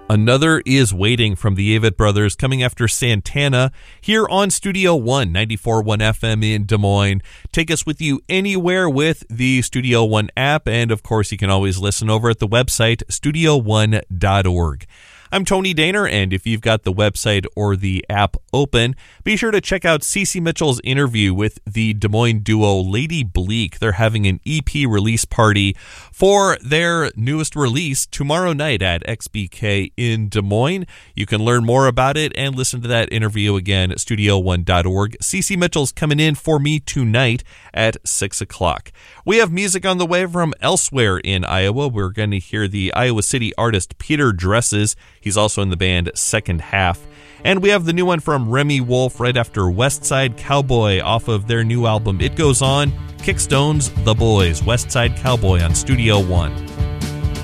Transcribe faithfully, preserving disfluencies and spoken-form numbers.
Another Is Waiting from the Avett Brothers, coming after Santana, here on Studio One, ninety-four point one F M in Des Moines. Take us with you anywhere with the Studio One app, and of course you can always listen over at the website, studio one dot org. I'm Tony Daner, and if you've got the website or the app open, be sure to check out Cece Mitchell's interview with the Des Moines duo Lady Bleak. They're having an E P release party for their newest release tomorrow night at X B K in Des Moines. You can learn more about it and listen to that interview again at studio one dot org. Cece Mitchell's coming in for me tonight at six o'clock. We have music on the way from elsewhere in Iowa. We're going to hear the Iowa City artist Peter Dresses. He's also in the band Second Half. And we have the new one from Remy Wolf right after West Side Cowboy off of their new album It Goes On. Kickstone's The Boys, West Side Cowboy on Studio One.